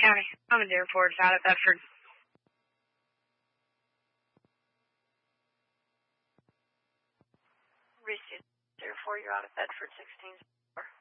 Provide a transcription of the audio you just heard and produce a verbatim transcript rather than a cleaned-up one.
County. I'm in Deerford, out at Bedford. Reese, Deerford, you're out at Bedford, sixteen.